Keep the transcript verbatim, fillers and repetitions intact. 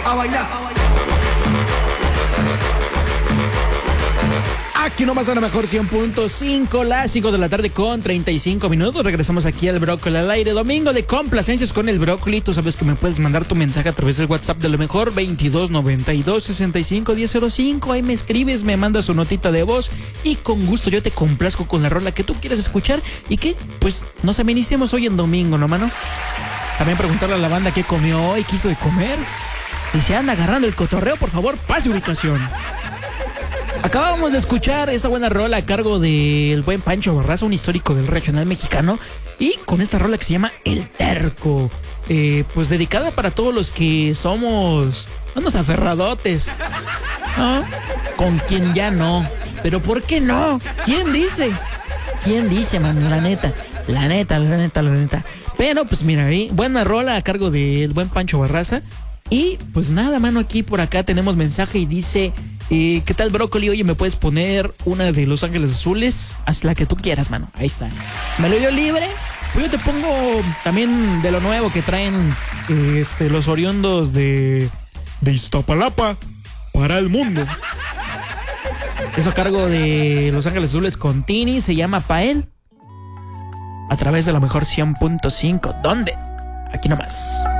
a bailar. Aquí nomás a lo mejor cien punto cinco, las cinco de la tarde con treinta y cinco minutos. Regresamos aquí al Brócoli al aire. Domingo de complacencias con el Brócoli. Tú sabes que me puedes mandar tu mensaje a través del WhatsApp de lo mejor veintidós noventa y dos sesenta y cinco diez cero cinco. Ahí me escribes, me mandas su notita de voz y con gusto yo te complazco con la rola que tú quieras escuchar y que pues nos amenicemos hoy en domingo, ¿no, mano? También preguntarle a la banda qué comió hoy, quiso de comer. Si se anda agarrando el cotorreo, por favor, pase ubicación. Acabamos de escuchar esta buena rola a cargo del buen Pancho Barraza, un histórico del regional mexicano, y con esta rola que se llama El Terco, eh, pues dedicada para todos los que somos unos aferradotes, ¿no? Con quien ya no, pero ¿por qué no? ¿Quién dice? ¿Quién dice, man? La neta, la neta, la neta, la neta. Pero pues mira, ahí, buena rola a cargo del buen Pancho Barraza. Y pues nada, mano, aquí por acá tenemos mensaje y dice... Eh, ¿Qué tal, Brócoli? Oye, ¿me puedes poner una de Los Ángeles Azules? Haz la que tú quieras, mano. Ahí está. ¿Me lo dio libre? Pues yo te pongo también de lo nuevo que traen eh, este, los oriundos de, de Iztapalapa para el mundo. Eso a cargo de Los Ángeles Azules con Tini. Se llama Pael. A través de la mejor cien punto cinco. ¿Dónde? Aquí nomás.